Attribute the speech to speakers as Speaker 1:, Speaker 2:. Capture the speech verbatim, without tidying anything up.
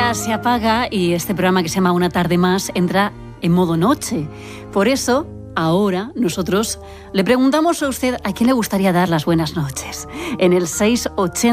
Speaker 1: cámara se apaga y este programa que se llama Una tarde más entra en modo noche. Por eso, ahora nosotros le preguntamos a usted a quién le gustaría dar las buenas noches. En el seis ochenta